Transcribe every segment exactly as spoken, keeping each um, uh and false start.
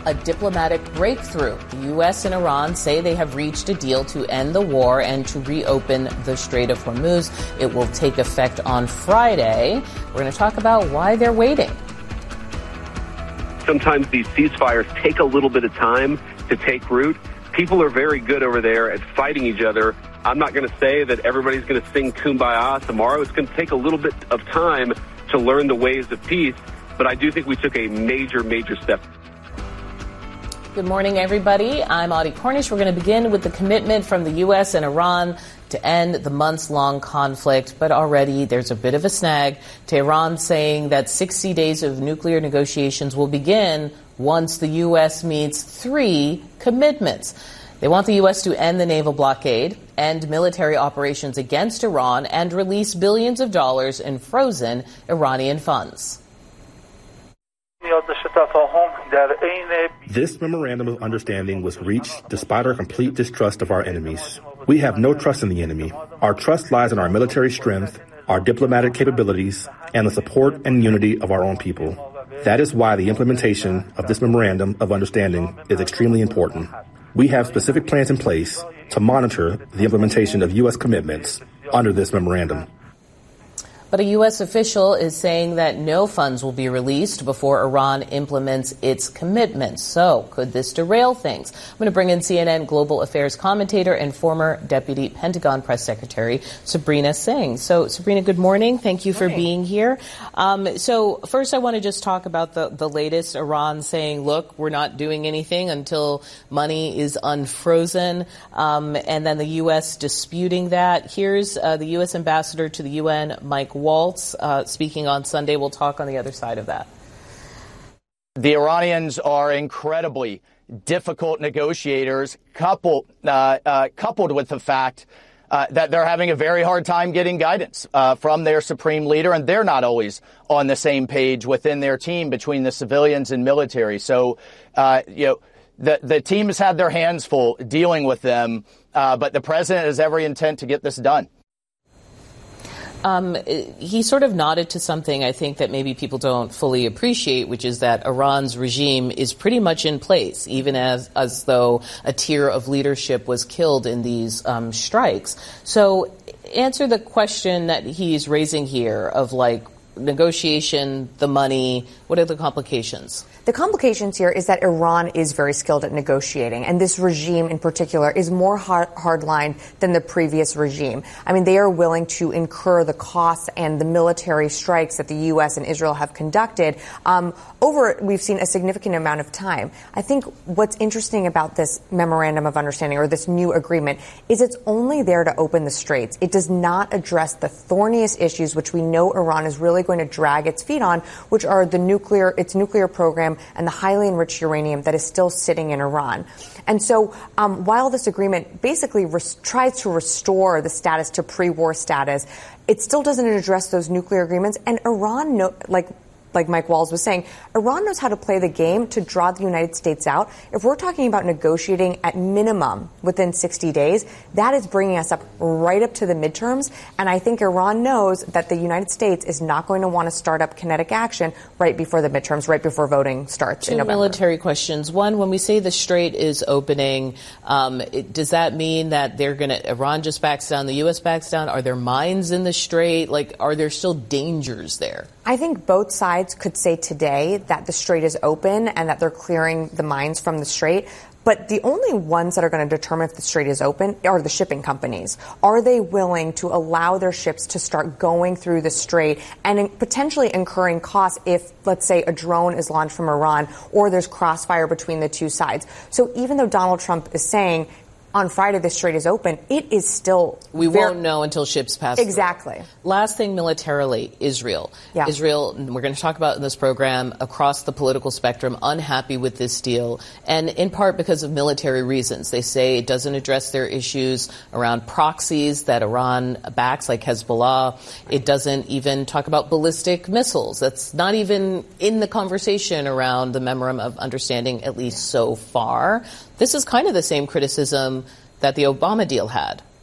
a diplomatic breakthrough. The U S and Iran say they have reached a deal to end the war and to reopen the Strait of Hormuz. It will take effect on Friday. We're going to talk about why they're waiting. Sometimes these ceasefires take a little bit of time to take root. People are very good over there at fighting each other. I'm not going to say that everybody's going to sing Kumbaya tomorrow. It's going to take a little bit of time to learn the ways of peace, but I do think we took a major, major step. Good morning, everybody. I'm Audie Cornish. We're going to begin with the commitment from the U S and Iran to end the months-long conflict, but already there's a bit of a snag. Tehran saying that sixty days of nuclear negotiations will begin once the U S meets three commitments. They want the U S to end the naval blockade, end military operations against Iran, and release billions of dollars in frozen Iranian funds. This memorandum of understanding was reached despite our complete distrust of our enemies. We have no trust in the enemy. Our trust lies in our military strength, our diplomatic capabilities, and the support and unity of our own people. That is why the implementation of this memorandum of understanding is extremely important. We have specific plans in place to monitor the implementation of U S commitments under this memorandum. But a U S official is saying that no funds will be released before Iran implements its commitments. So could this derail things? I'm going to bring in C N N Global Affairs commentator and former Deputy Pentagon Press Secretary Sabrina Singh. So, Sabrina, good morning. Thank you for morning. being here. Um, so first, I want to just talk about the, the latest. Iran saying, look, we're not doing anything until money is unfrozen. Um, and then the U S disputing that. Here's uh, the U S ambassador to the U N, Mike Waltz, uh, speaking on Sunday. We'll talk on the other side of that. The Iranians are incredibly difficult negotiators, coupled, uh, uh, coupled with the fact uh, that they're having a very hard time getting guidance uh, from their supreme leader, and they're not always on the same page within their team between the civilians and military. So, uh, you know, the, the team has had their hands full dealing with them, uh, but the president has every intent to get this done. Um, he sort of nodded to something I think that maybe people don't fully appreciate, which is that Iran's regime is pretty much in place, even as as though a tier of leadership was killed in these um, strikes. So answer the question that he's raising here of, like, negotiation, the money, what are the complications? The complications here is that Iran is very skilled at negotiating, and this regime in particular is more hard, hardline than the previous regime. I mean, they are willing to incur the costs and the military strikes that the U S and Israel have conducted um, over, we've seen, a significant amount of time. I think what's interesting about this memorandum of understanding, or this new agreement, is it's only there to open the straits. It does not address the thorniest issues which we know Iran is really going to drag its feet on, which are the nuclear, its nuclear program and the highly enriched uranium that is still sitting in Iran. And so um, while this agreement basically res- tries to restore the status to pre-war status, it still doesn't address those nuclear agreements. And Iran, no, like like Mike Walls was saying, Iran knows how to play the game to draw the United States out. If we're talking about negotiating at minimum within sixty days, that is bringing us up right up to the midterms. And I think Iran knows that the United States is not going to want to start up kinetic action right before the midterms, right before voting starts Two in November. military questions. One, when we say the strait is opening, um, it, does that mean that they're going to, Iran just backs down, the U S backs down? Are there mines in the strait? Like, are there still dangers there? I think both sides could say today that the strait is open and that they're clearing the mines from the strait. But the only ones that are going to determine if the strait is open are the shipping companies. Are they willing to allow their ships to start going through the strait and in potentially incurring costs if, let's say, a drone is launched from Iran or there's crossfire between the two sides? So even though Donald Trump is saying on Friday the strait is open, it is still... We very- won't know until ships pass Exactly. through. Last thing militarily, Israel. Yeah. Israel, we're going to talk about in this program, across the political spectrum, unhappy with this deal, and in part because of military reasons. They say it doesn't address their issues around proxies that Iran backs, like Hezbollah. It doesn't even talk about ballistic missiles. That's not even in the conversation around the Memorandum of Understanding, at least so far. This is kind of the same criticism that the Obama deal had.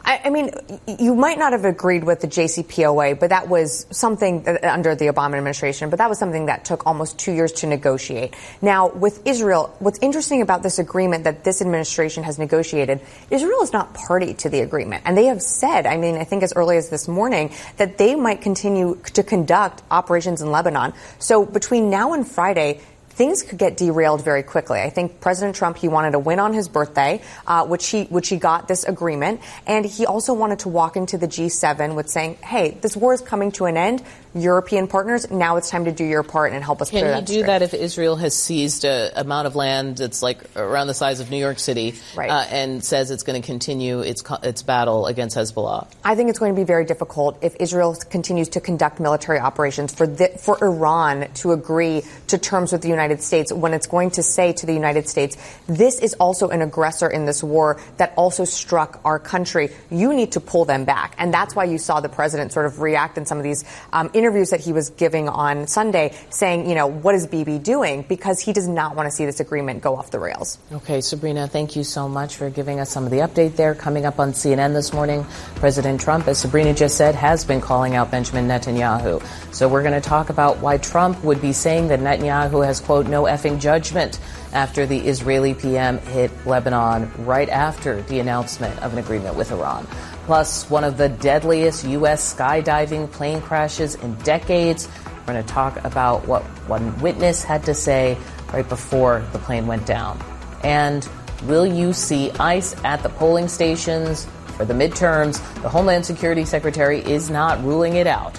I, I mean, you might not have agreed with the J C P O A, but that was something that, under the Obama administration, but that was something that took almost two years to negotiate. Now, with Israel, what's interesting about this agreement that this administration has negotiated, Israel is not party to the agreement. And they have said, I mean, I think as early as this morning, that they might continue to conduct operations in Lebanon. So between now and Friday, things could get derailed very quickly. I think President Trump, he wanted to win on his birthday, uh, which he which he got this agreement. And he also wanted to walk into the G seven with saying, hey, this war is coming to an end. European partners, now it's time to do your part and help us clear that Can you do straight. that if Israel has seized a amount of land that's like around the size of New York City, right. uh, and says it's going to continue its its battle against Hezbollah? I think it's going to be very difficult if Israel continues to conduct military operations for the, for Iran to agree to terms with the United States when it's going to say to the United States, this is also an aggressor in this war that also struck our country. You need to pull them back. And that's why you saw the president sort of react in some of these um, interviews that he was giving on Sunday saying, you know, what is Bibi doing? Because he does not want to see this agreement go off the rails. Okay, Sabrina, thank you so much for giving us some of the update there. Coming up on C N N this morning, President Trump, as Sabrina just said, has been calling out Benjamin Netanyahu. So we're going to talk about why Trump would be saying that Netanyahu has, quote, no effing judgment after the Israeli P M hit Lebanon right after the announcement of an agreement with Iran. Plus, one of the deadliest U S skydiving plane crashes in decades. We're going to talk about what one witness had to say right before the plane went down. And will you see ICE at the polling stations for the midterms? The Homeland Security Secretary is not ruling it out.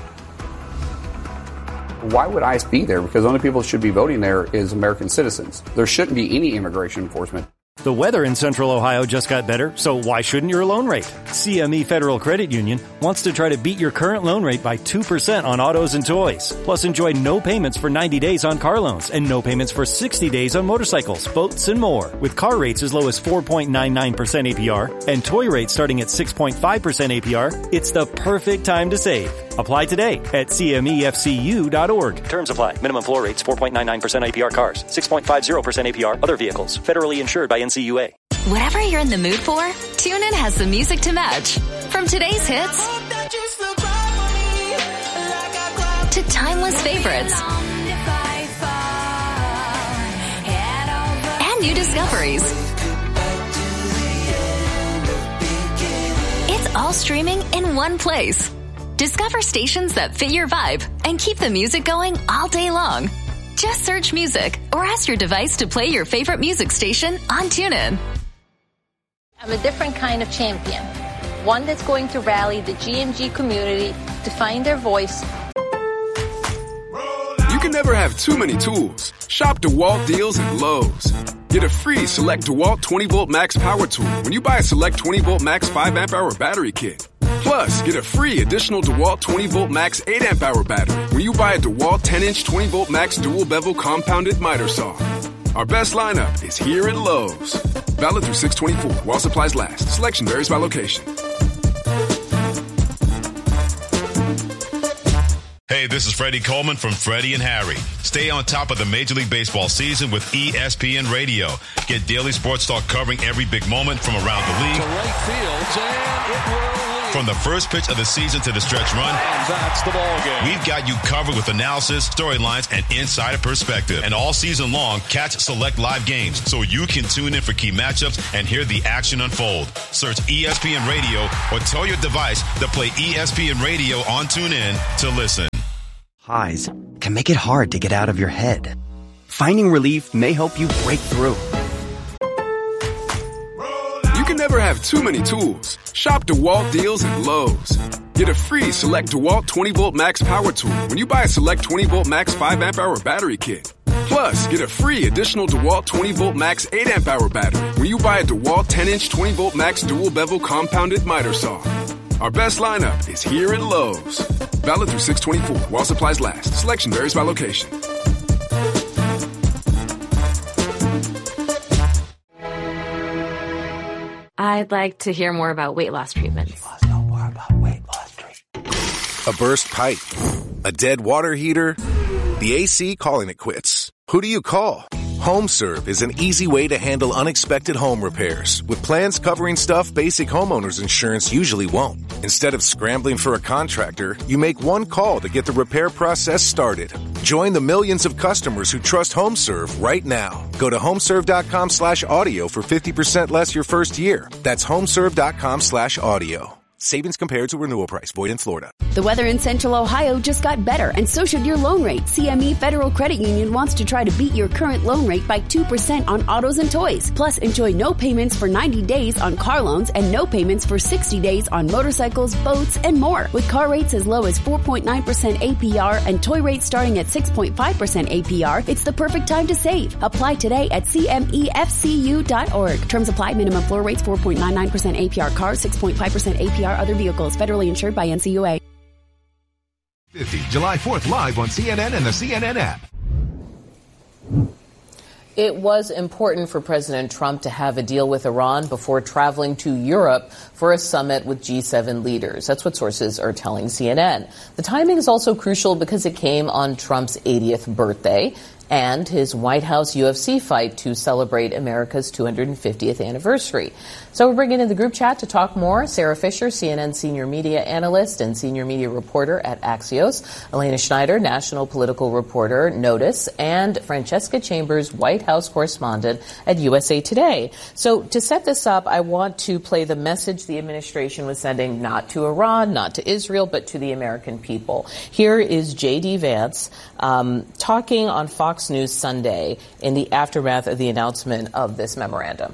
Why would ICE be there? Because the only people who should be voting there is American citizens. There shouldn't be any immigration enforcement. The weather in Central Ohio just got better, so why shouldn't your loan rate? C M E Federal Credit Union wants to try to beat your current loan rate by two percent on autos and toys. Plus, enjoy no payments for ninety days on car loans and no payments for sixty days on motorcycles, boats, and more. With car rates as low as four point nine nine percent A P R and toy rates starting at six point five percent A P R, it's the perfect time to save. Apply today at C M E F C U dot org. Terms apply. Minimum floor rates four point nine nine percent A P R cars, six point five zero percent A P R other vehicles. Federally insured by N C U A. Whatever you're in the mood for, TuneIn has the music to match. From today's hits to timeless favorites and new discoveries. It's all streaming in one place. Discover stations that fit your vibe and keep the music going all day long. Just search music or ask your device to play your favorite music station on TuneIn. I'm a different kind of champion, one that's going to rally the G M G community to find their voice. You can never have too many tools. Shop DeWalt deals at Lowe's. Get a free Select DeWalt twenty volt Max power tool when you buy a Select twenty volt Max five amp hour battery kit. Plus, get a free additional DeWalt twenty volt Max eight amp hour battery when you buy a DeWalt ten inch twenty volt Max dual bevel compounded miter saw. Our best lineup is here at Lowe's. Valid through six twenty-four while supplies last. Selection varies by location. Hey, this is Freddie Coleman from Freddie and Harry. Stay on top of the Major League Baseball season with E S P N Radio. Get daily sports talk covering every big moment from around the league. To right field, and it will lead. From the first pitch of the season to the stretch run, and that's the ball game. We've got you covered with analysis, storylines, and insider perspective. And all season long, catch select live games so you can tune in for key matchups and hear the action unfold. Search E S P N Radio or tell your device to play E S P N Radio on TuneIn to listen. Highs can make it hard to get out of your head. Finding relief may help you break through. You can never have too many tools. Shop DeWalt deals at Lowe's. Get a free Select DeWalt twenty volt Max power tool when you buy a Select twenty volt Max five amp hour battery kit. Plus, get a free additional DeWalt twenty volt Max eight amp hour battery when you buy a DeWalt ten inch twenty volt Max dual bevel compounded miter saw. Our best lineup is here at Lowe's. Valid through six twenty-four while supplies last. Selection varies by location. I'd like to hear more about weight loss treatments. Know more about weight loss treatments. A burst pipe, a dead water heater, the A C calling it quits. Who do you call? HomeServe is an easy way to handle unexpected home repairs with plans covering stuff basic homeowners insurance usually won't. Instead of scrambling for a contractor, you make one call to get the repair process started. Join the millions of customers who trust HomeServe right now. Go to homeserve.com slash audio for fifty percent less your first year. That's homeserve.com slash audio. Savings compared to renewal price. Void in Florida. The weather in Central Ohio just got better, and so should your loan rate. C M E Federal Credit Union wants to try to beat your current loan rate by two percent on autos and toys. Plus, enjoy no payments for ninety days on car loans and no payments for sixty days on motorcycles, boats, and more. With car rates as low as four point nine percent A P R and toy rates starting at six point five percent A P R, it's the perfect time to save. Apply today at C M E F C U dot org. Terms apply. Minimum floor rates four point nine nine percent A P R cars, six point five percent A P R other vehicles. Federally insured by N C U A. fifty, July fourth, live on C N N and the C N N app. It was important for President Trump to have a deal with Iran before traveling to Europe for a summit with G seven leaders. That's what sources are telling C N N. The timing is also crucial because it came on Trump's eightieth birthday and his White House U F C fight to celebrate America's two hundred fiftieth anniversary. So we're bringing in the group chat to talk more. Sarah Fisher, C N N senior media analyst and senior media reporter at Axios, Elena Schneider, national political reporter, Notice, and Francesca Chambers, White House correspondent at U S A Today. So to set this up, I want to play the message the administration was sending not to Iran, not to Israel, but to the American people. Here is J D. Vance um, talking on Fox News Sunday in the aftermath of the announcement of this memorandum.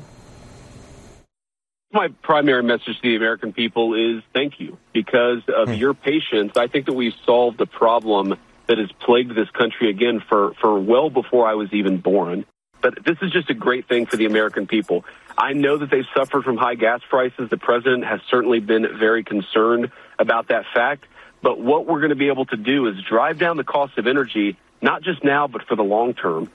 My primary message to the American people is thank you. Because of mm. your patience, I think that we've solved a problem that has plagued this country again for, for well before I was even born. But this is just a great thing for the American people. I know that they've suffered from high gas prices. The president has certainly been very concerned about that fact. But what we're going to be able to do is drive down the cost of energy, not just now, but for the long term.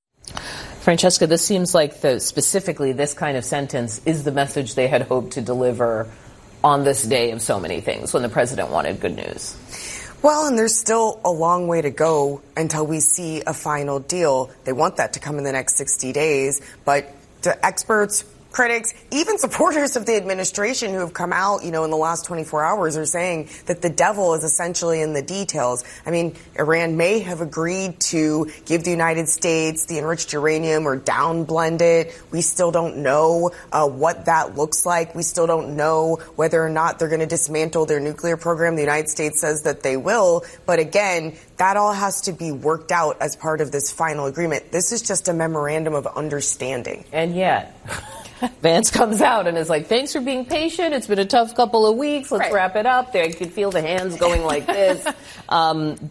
Francesca, this seems like the, specifically this kind of sentence is the message they had hoped to deliver on this day of so many things when the president wanted good news. Well, and there's still a long way to go until we see a final deal. They want that to come in the next sixty days, but the experts, critics, even supporters of the administration who have come out, you know, in the last twenty-four hours are saying that the devil is essentially in the details. I mean, Iran may have agreed to give the United States the enriched uranium or downblend it. We still don't know uh, what that looks like. We still don't know whether or not they're going to dismantle their nuclear program. The United States says that they will. But again, that all has to be worked out as part of this final agreement. This is just a memorandum of understanding. And yet Vance comes out and is like, thanks for being patient. It's been a tough couple of weeks. Let's right. wrap it up. There, you can feel the hands going like this. Um,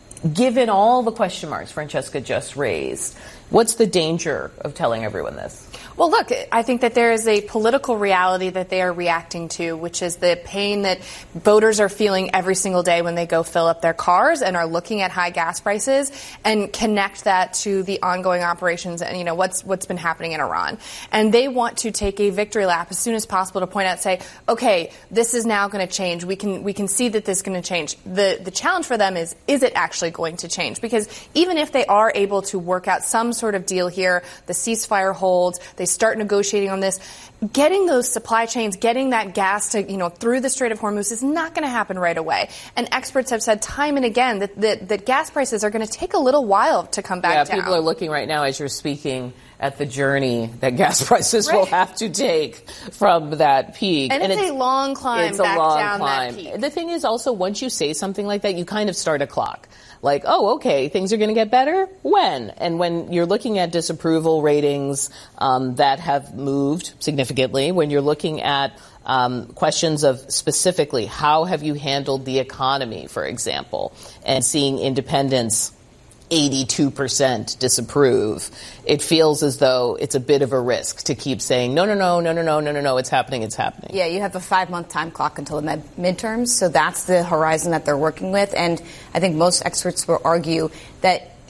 given all the question marks Francesca just raised, what's the danger of telling everyone this? Well, look, I think that there is a political reality that they are reacting to, which is the pain that voters are feeling every single day when they go fill up their cars and are looking at high gas prices, and connect that to the ongoing operations and, you know, what's what's been happening in Iran. And they want to take a victory lap as soon as possible to point out, say, okay, this is now going to change. We can we can see that this is going to change. The the challenge for them is, is it actually going to change? Because even if they are able to work out some sort of deal here, the ceasefire holds, they start negotiating on this, getting those supply chains, getting that gas to, you know, through the Strait of Hormuz is not going to happen right away. And experts have said time and again that, that, that gas prices are going to take a little while to come back yeah, down. Yeah, people are looking right now as you're speaking at the journey that gas prices right. will have to take from that peak. And, and it's, it's a long climb it's back a long down climb. that peak. The thing is also, once you say something like that, you kind of start a clock. Like, oh, okay, things are going to get better? When? And when you're looking at disapproval ratings um, that have moved significantly, when you're looking at um, questions of specifically how have you handled the economy, for example, and seeing independents eighty-two percent disapprove, it feels as though it's a bit of a risk to keep saying, no, no, no, no, no, no, no, no, no, it's happening, it's happening. Yeah, you have a five-month time clock until the med- midterms, so that's the horizon that they're working with. And I think most experts will argue that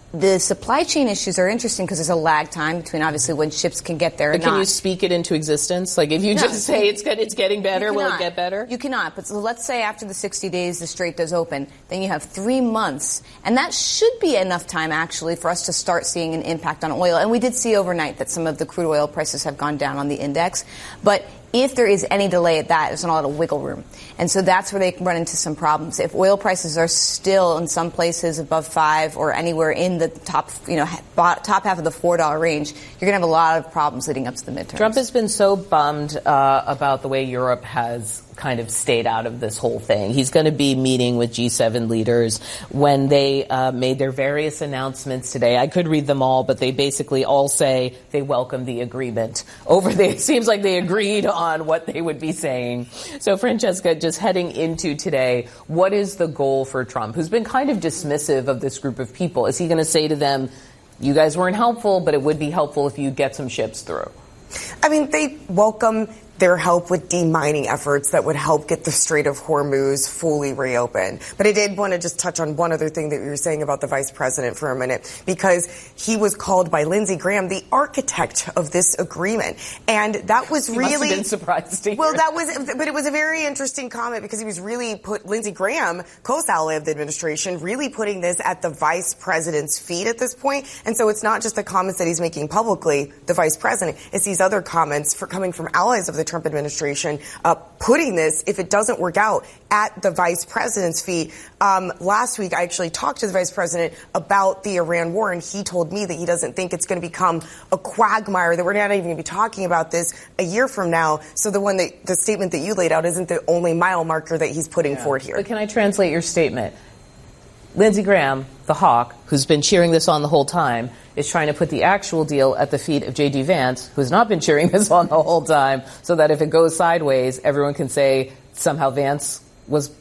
The supply chain issues are interesting because there's a lag time between obviously when ships can get there but and can not. you speak it into existence? Like if you No. just say it's good, it's getting better, will it get better? You cannot. But so let's say after the sixty days the Strait does open, then you have three months. And that should be enough time actually for us to start seeing an impact on oil. And we did see overnight that some of the crude oil prices have gone down on the index. But if there is any delay at that, there's not a lot of wiggle room. And so that's where they can run into some problems. If oil prices are still in some places above five or anywhere in the top, you know, top half of the four dollar range, you're going to have a lot of problems leading up to the midterms. Trump has been so bummed uh, about the way Europe has kind of stayed out of this whole thing. He's going to be meeting with G seven leaders when they uh, made their various announcements today. I could read them all, but they basically all say they welcome the agreement. Over there, it seems like they agreed on what they would be saying. So, Francesca, just heading into today, what is the goal for Trump, who's been kind of dismissive of this group of people? Is he going to say to them, you guys weren't helpful, but it would be helpful if you get some ships through? I mean, they welcome their help with demining efforts that would help get the Strait of Hormuz fully reopened. But I did want to just touch on one other thing that you were saying about the vice president for a minute, because he was called by Lindsey Graham the architect of this agreement. And that was he really... must have been surprised to hear. Well, that was... But it was a very interesting comment because he was really put... Lindsey Graham, close ally of the administration, really putting this at the vice president's feet at this point. And so it's not just the comments that he's making publicly, the vice president. It's these other comments for coming from allies of the Trump administration, uh, putting this, if it doesn't work out, at the vice president's feet. Um, last week, I actually talked to the vice president about the Iran war, and he told me that he doesn't think it's going to become a quagmire, that we're not even going to be talking about this a year from now. So the one that, the statement that you laid out isn't the only mile marker that he's putting yeah. forward here. But can I translate your statement? Lindsey Graham, the hawk, who's been cheering this on the whole time, is trying to put the actual deal at the feet of J D. Vance, who's not been cheering this on the whole time, so that if it goes sideways, everyone can say somehow Vance was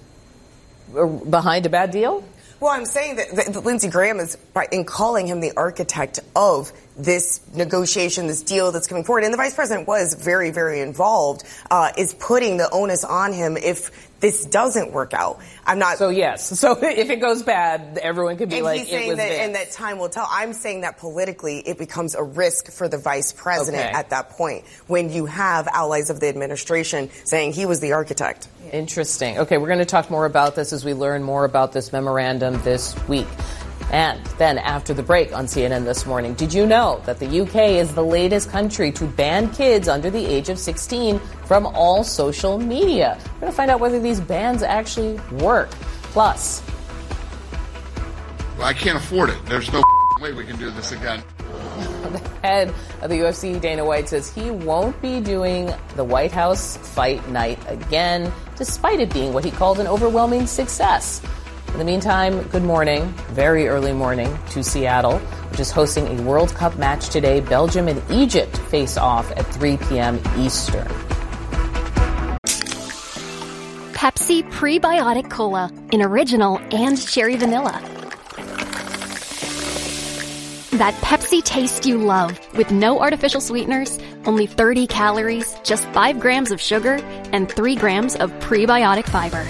behind a bad deal? Well, I'm saying that, that, that Lindsey Graham is, in calling him the architect of this negotiation, this deal that's coming forward, and the vice president was very, very involved, uh, is putting the onus on him if this doesn't work out. I'm not. So yes. So if it goes bad, everyone could be and like, he's saying it was that, this. and that time will tell. I'm saying that politically, it becomes a risk for the vice president okay. at that point when you have allies of the administration saying he was the architect. Interesting. Okay, we're going to talk more about this as we learn more about this memorandum this week. And then after the break on C N N This Morning, did you know that the U K is the latest country to ban kids under the age of sixteen from all social media? We're going to find out whether these bans actually work. Plus, well, I can't afford it. There's no way we can do this again. The head of the U F C, Dana White, says he won't be doing the White House fight night again, despite it being what he called an overwhelming success. In the meantime, good morning, very early morning to Seattle, which is hosting a World Cup match today. Belgium and Egypt face off at three p.m. Eastern. Pepsi Prebiotic Cola in original and cherry vanilla. That Pepsi taste you love with no artificial sweeteners, only thirty calories, just five grams of sugar, and three grams of prebiotic fiber.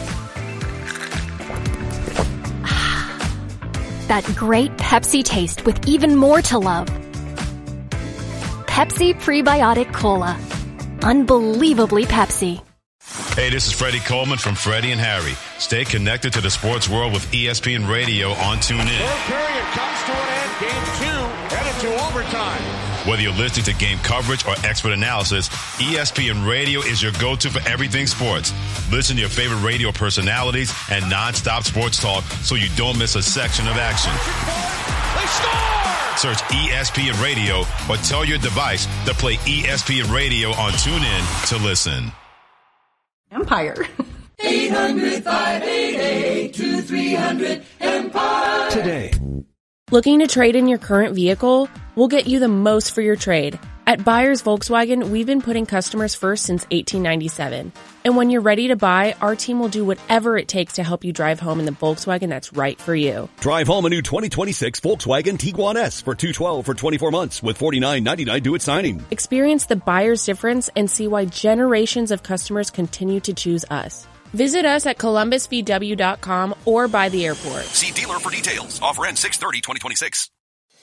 That great Pepsi taste with even more to love. Pepsi Prebiotic Cola. Unbelievably Pepsi. Hey, this is Freddie Coleman from Freddie and Harry. Stay connected to the sports world with E S P N Radio on TuneIn. Third period comes to an end. Game two headed to overtime. Whether you're listening to game coverage or expert analysis, E S P N Radio is your go-to for everything sports. Listen to your favorite radio personalities and nonstop sports talk so you don't miss a section of action. They score! Search E S P N Radio or tell your device to play E S P N Radio on TuneIn to listen. Empire. eight hundred, five eight eight, two three hundred, Empire. Today. Looking to trade in your current vehicle? We'll get you the most for your trade. At Buyers Volkswagen, we've been putting customers first since eighteen ninety-seven. And when you're ready to buy, our team will do whatever it takes to help you drive home in the Volkswagen that's right for you. Drive home a new twenty twenty-six Volkswagen Tiguan S for two hundred twelve dollars for twenty-four months with forty-nine ninety-nine due at signing. Experience the buyer's difference and see why generations of customers continue to choose us. Visit us at columbus v w dot com or by the airport. See dealer for details. Offer ends six thirty twenty twenty-six.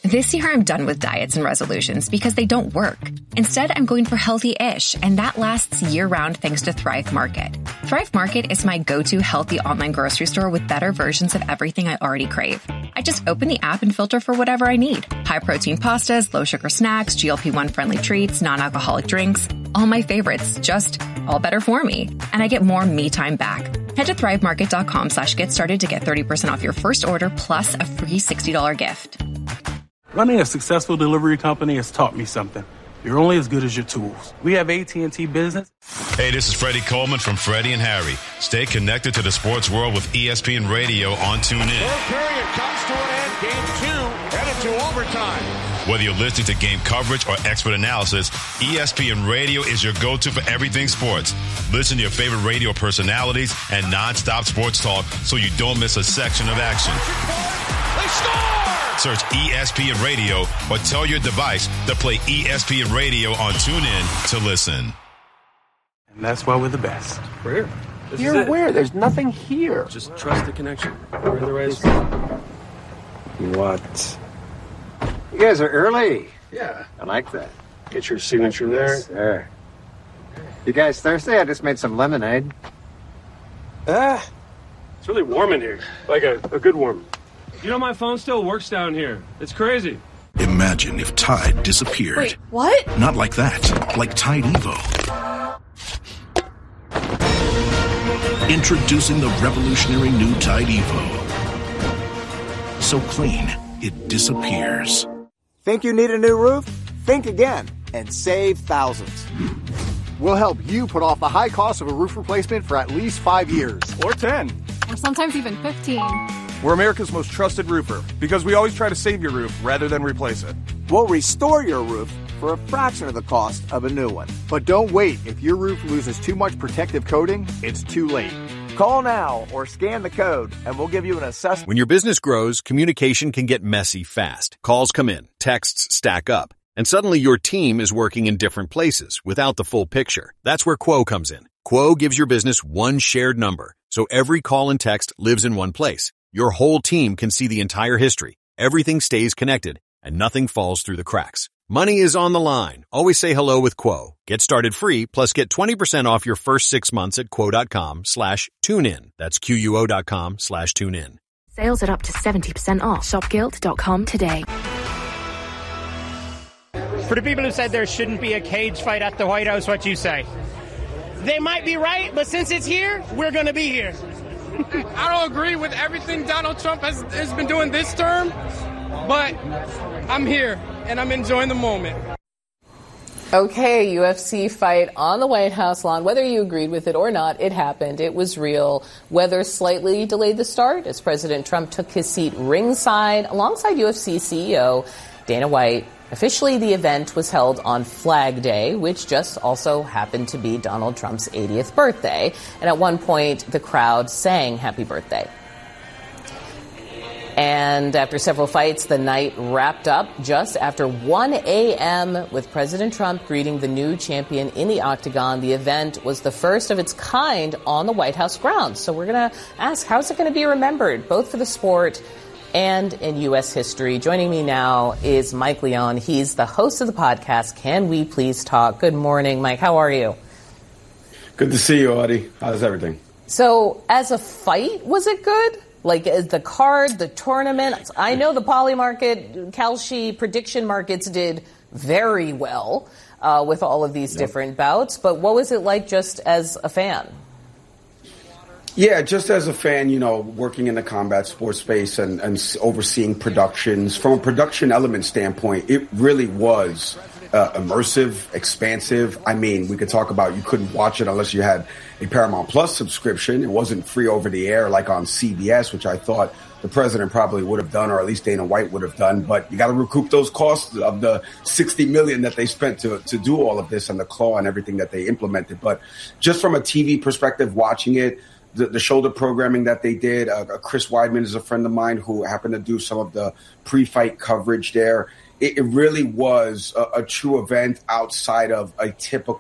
This year, I'm done with diets and resolutions because they don't work. Instead, I'm going for healthy-ish, and that lasts year-round thanks to Thrive Market. Thrive Market is my go-to healthy online grocery store with better versions of everything I already crave. I just open the app and filter for whatever I need. High-protein pastas, low-sugar snacks, G L P one friendly treats, non-alcoholic drinks. All my favorites, just all better for me. And I get more me time back. Head to thrivemarket.com slash get started to get thirty percent off your first order plus a free sixty dollars gift. Running a successful delivery company has taught me something. You're only as good as your tools. We have A T and T Business. Hey, this is Freddie Coleman from Freddie and Harry. Stay connected to the sports world with E S P N Radio on TuneIn. Third period comes to an end. Game two headed to overtime. Whether you're listening to game coverage or expert analysis, E S P N Radio is your go-to for everything sports. Listen to your favorite radio personalities and nonstop sports talk so you don't miss a section of action. They score! Search E S P N Radio or tell your device to play E S P N Radio on TuneIn to listen. And that's why we're the best. We're here. This You're where? There's nothing here. Just trust the connection. We're in the right spot. What? You guys are early. Yeah. I like that. Get your signature there. There. You guys thirsty? I just made some lemonade. Ah. It's really warm in here. Like a, a good warm. You know, my phone still works down here. It's crazy. Imagine if Tide disappeared. Wait, what? Not like that. Like Tide Evo. Introducing the revolutionary new Tide Evo. So clean, it disappears. Think you need a new roof? Think again and save thousands. We'll help you put off the high cost of a roof replacement for at least five years. Or ten. Or sometimes even fifteen. We're America's most trusted roofer because we always try to save your roof rather than replace it. We'll restore your roof for a fraction of the cost of a new one. But don't wait. If your roof loses too much protective coating, it's too late. Call now or scan the code and we'll give you an assessment. When your business grows, communication can get messy fast. Calls come in, texts stack up, and suddenly your team is working in different places without the full picture. That's where Quo comes in. Quo gives your business one shared number, so every call and text lives in one place. Your whole team can see the entire history. Everything stays connected, and nothing falls through the cracks. Money is on the line. Always say hello with Quo. Get started free, plus get twenty percent off your first six months at quo.com slash tune in. That's Q-U-O dot com slash tune in. Sales are up to seventy percent off. shop gilt dot com today. For the people who said there shouldn't be a cage fight at the White House, what do you say? They might be right, but since it's here, we're going to be here. I don't agree with everything Donald Trump has, has been doing this term, but I'm here, and I'm enjoying the moment. Okay, U F C fight on the White House lawn. Whether you agreed with it or not, it happened. It was real. Weather slightly delayed the start as President Trump took his seat ringside alongside U F C C E O Dana White. Officially, the event was held on Flag Day, which just also happened to be Donald Trump's eightieth birthday. And at one point, the crowd sang Happy Birthday. And after several fights, the night wrapped up just after one a.m. with President Trump greeting the new champion in the octagon. The event was the first of its kind on the White House grounds. So we're going to ask, how's it going to be remembered, both for the sport and in U S history? Joining me now is Mike Leon. He's the host of the podcast, Can We Please Talk? Good morning, Mike. How are you? Good to see you, Audie. How's everything? So as a fight, was it good? Like as the card, the tournament? I know the Poly Market, Kalshi prediction markets did very well uh, with all of these yep. different bouts. But what was it like just as a fan? Yeah, just as a fan, you know, working in the combat sports space and, and overseeing productions, from a production element standpoint, it really was uh, immersive, expansive. I mean, we could talk about you couldn't watch it unless you had a Paramount Plus subscription. It wasn't free over the air like on C B S, which I thought the president probably would have done, or at least Dana White would have done. But you got to recoup those costs of the sixty million dollars that they spent to to do all of this and the claw and everything that they implemented. But just from a T V perspective, watching it, The, the shoulder programming that they did, uh, Chris Weidman is a friend of mine who happened to do some of the pre-fight coverage there. It, it really was a, a true event outside of a typical